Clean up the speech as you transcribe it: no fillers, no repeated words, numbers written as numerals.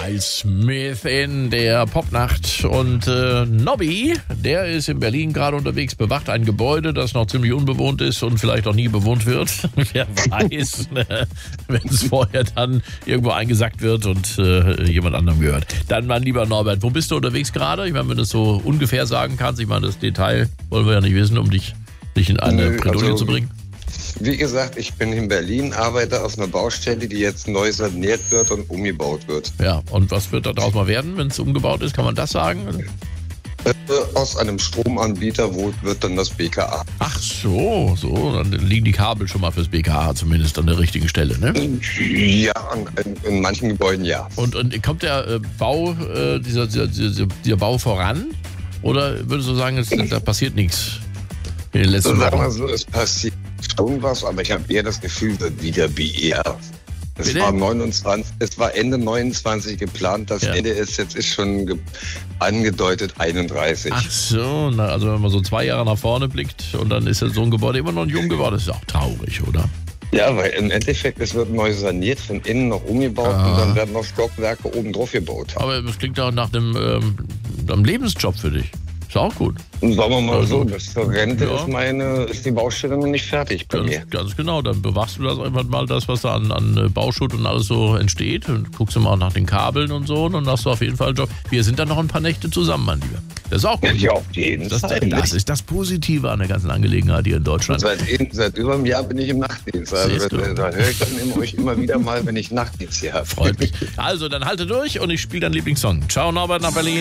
Miles Smith in der Popnacht. Und Nobby, der ist in Berlin gerade unterwegs, bewacht ein Gebäude, das noch ziemlich unbewohnt ist und vielleicht auch nie bewohnt wird. Wer weiß, wenn es vorher dann irgendwo eingesackt wird und jemand anderem gehört. Dann, mein lieber Norbert, wo bist du unterwegs gerade? Ich meine, wenn du das so ungefähr sagen kannst, ich meine, das Detail wollen wir ja nicht wissen, um dich in eine Bredouille zu bringen. Wie gesagt, ich bin in Berlin, arbeite auf einer Baustelle, die jetzt neu saniert wird und umgebaut wird. Ja, und was wird da draus mal werden, wenn es umgebaut ist? Kann man das sagen? Aus einem Stromanbieter wird dann das BKA. Ach so, dann liegen die Kabel schon mal fürs BKA zumindest an der richtigen Stelle, ne? Ja, in manchen Gebäuden ja. Und kommt der Bau, dieser Bau voran? Oder würdest du sagen, da passiert nichts in den letzten Sagen wir Wochen? so, es passiert schon was, aber ich habe eher das Gefühl, wird wieder BR. Es war Ende 29 geplant, das Ende ist schon angedeutet 31. Ach so, also wenn man so 2 Jahre nach vorne blickt und dann ist ja so ein Gebäude immer noch jung geworden, das ist auch traurig, oder? Ja, weil im Endeffekt, es wird neu saniert, von innen noch umgebaut und dann werden noch Stockwerke oben drauf gebaut. Aber das klingt auch nach einem Lebensjob für dich. Ist auch gut. Und sagen wir mal so, bis zur Rente ist die Baustelle noch nicht fertig bei mir. Ganz genau, dann bewachst du das einfach mal, das, was da an Bauschutt und alles so entsteht. Und guckst du mal nach den Kabeln und so und dann hast du auf jeden Fall einen Job. Wir sind dann noch ein paar Nächte zusammen, mein Lieber. Das ist auch gut. Ja, auf jeden Fall. Das ist das Positive an der ganzen Angelegenheit hier in Deutschland. Seit über einem Jahr bin ich im Nachtdienst. Also da höre ich dann euch immer wieder mal, wenn ich Nachtdienst hier habe. Freut mich. Also, dann halte durch und ich spiele deinen Lieblingssong. Ciao, Norbert nach Berlin.